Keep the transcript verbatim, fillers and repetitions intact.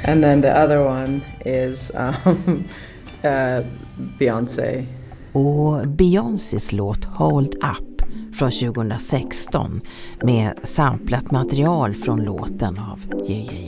And then the other one is um, uh, Beyoncé. Och Beyoncés låt Hold Up från tjugohundrasexton med samplat material från låten av Yeah Yeah